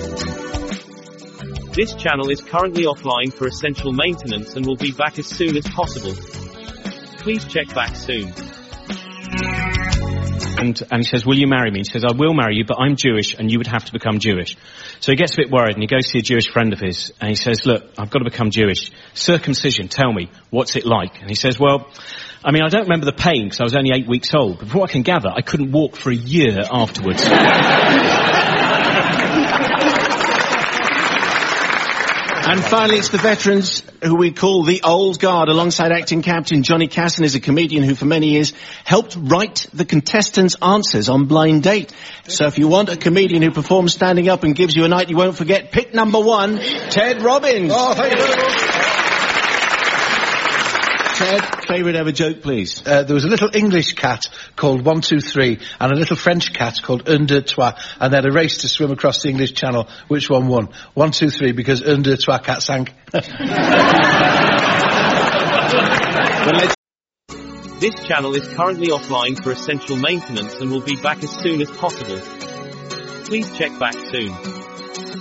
This channel is currently offline for essential maintenance and will be back as soon as possible. Please check back soon. And he says, will you marry me? He says, I will marry you, but I'm Jewish and you would have to become Jewish. So he gets a bit worried and he goes to a Jewish friend of his and he says, look, I've got to become Jewish. Circumcision, tell me, what's it like? And he says, well, I mean, I don't remember the pain because I was only 8 weeks old. But from what I can gather, I couldn't walk for a year afterwards. And finally, it's the veterans who we call the old guard. Alongside acting captain Johnny Casson is a comedian who for many years helped write the contestants' answers on Blind Date. So if you want a comedian who performs standing up and gives you a night you won't forget, pick number 1, Ted Robbins. Oh, thank you very much. Ted, favourite ever joke, please. There was a little English cat called 123 and a little French cat called Un, deux, trois, and they had a race to swim across the English Channel. Which one won? 123 because Un, deux, trois, cat sank. This channel is currently offline for essential maintenance and will be back as soon as possible. Please check back soon.